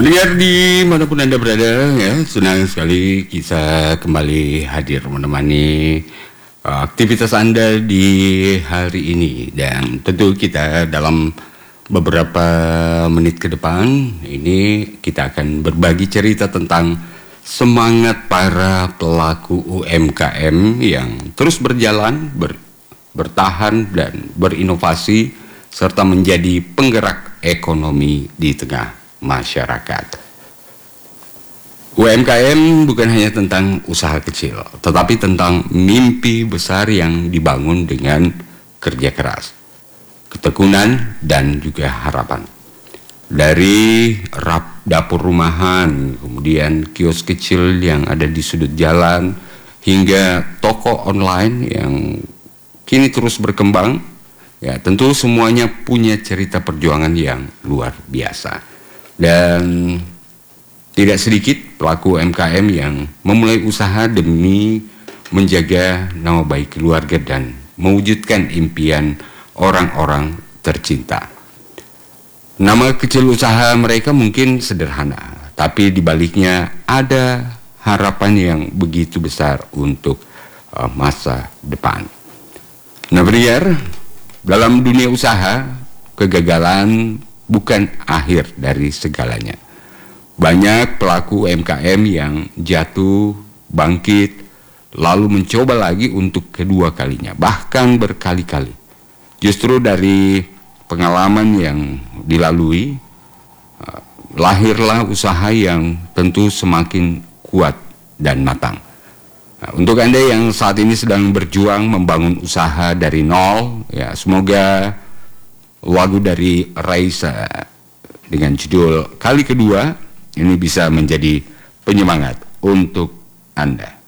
Pendengar dimanapun Anda berada, ya senang sekali kita kembali hadir menemani aktivitas Anda di hari ini. Dan tentu kita dalam beberapa menit ke depan ini kita akan berbagi cerita tentang semangat para pelaku UMKM yang terus berjalan, bertahan dan berinovasi serta menjadi penggerak ekonomi di tengah masyarakat. UMKM bukan hanya tentang usaha kecil, tetapi tentang mimpi besar yang dibangun dengan kerja keras, ketekunan, dan juga harapan. Dari dapur rumahan, kemudian kios kecil yang ada di sudut jalan, hingga toko online yang kini terus berkembang, ya tentu semuanya punya cerita perjuangan yang luar biasa. Dan tidak sedikit pelaku UMKM yang memulai usaha demi menjaga nama baik keluarga dan mewujudkan impian orang-orang tercinta. Nama kecil usaha mereka mungkin sederhana, tapi di baliknya ada harapan yang begitu besar untuk masa depan. Nah, pendengar, dalam dunia usaha, kegagalan bukan akhir dari segalanya. Banyak pelaku UMKM yang jatuh, bangkit, lalu mencoba lagi untuk kedua kalinya, bahkan berkali-kali. Justru dari pengalaman yang dilalui, lahirlah usaha yang tentu semakin kuat dan matang. Nah, untuk Anda yang saat ini sedang berjuang membangun usaha dari nol, ya semoga lagu dari Raisa dengan judul Kali Kedua ini bisa menjadi penyemangat untuk Anda.